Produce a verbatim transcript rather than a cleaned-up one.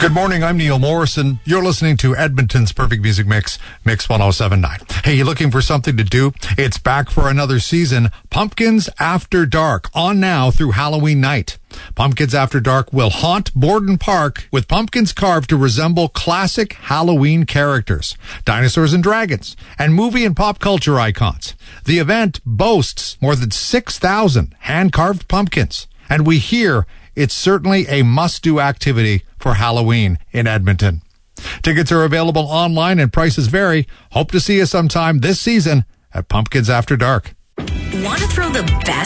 Good morning, I'm Neil Morrison. You're listening to Edmonton's Perfect Music Mix, Mix one oh seven point nine. Hey, you looking for something to do? It's back for another season, Pumpkins After Dark, on now through Halloween night. Pumpkins After Dark will haunt Borden Park with pumpkins carved to resemble classic Halloween characters, dinosaurs and dragons, and movie and pop culture icons. The event boasts more than six thousand hand-carved pumpkins, and we hear it's certainly a must-do activity for Halloween in Edmonton. Tickets are available online and prices vary. Hope to see you sometime this season at Pumpkins After Dark. Want to throw the best